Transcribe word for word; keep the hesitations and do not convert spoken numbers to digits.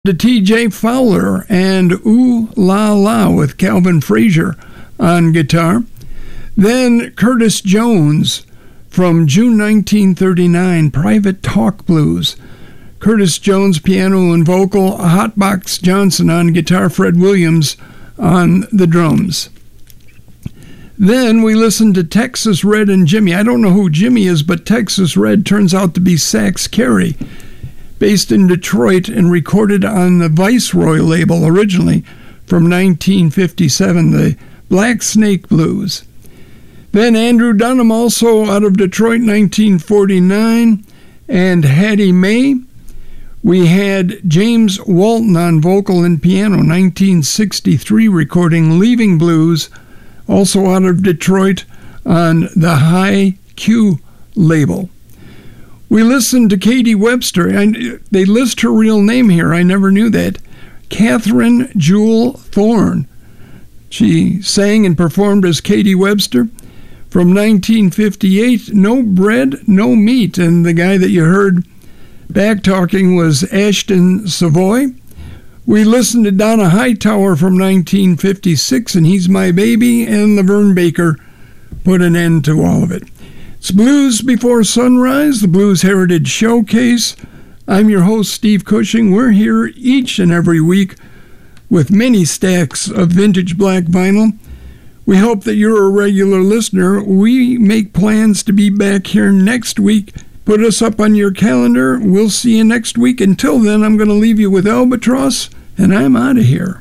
to T J Fowler and Ooh La La with Calvin Frazier on guitar. Then Curtis Jones from June nineteen thirty-nine, Private Talk Blues. Curtis Jones, piano and vocal, Hotbox Johnson on guitar, Fred Williams on the drums. Then we listened to Texas Red and Jimmy. I don't know who Jimmy is, but Texas Red turns out to be Sax Carey, based in Detroit and recorded on the Viceroy label originally from nineteen fifty-seven, the Black Snake Blues. Then Andrew Dunham, also out of Detroit, nineteen forty-nine, and Hattie Mae. We had James Walton on vocal and piano, nineteen sixty-three recording Leaving Blues, also out of Detroit on the High Q label. We listened to Katie Webster. I, they list her real name here. I never knew that. Catherine Jewel Thorne. She sang and performed as Katie Webster from nineteen fifty-eight. No Bread, No Meat. And the guy that you heard back talking was Ashton Savoy. We listened to Donna Hightower from nineteen fifty-six, and He's My Baby, and Laverne Baker put an end to all of it. It's Blues Before Sunrise, the Blues Heritage Showcase. I'm your host, Steve Cushing. We're here each and every week with many stacks of vintage black vinyl. We hope that you're a regular listener. We make plans to be back here next week. Put us up on your calendar. We'll see you next week. Until then, I'm going to leave you with Albatross, and I'm out of here.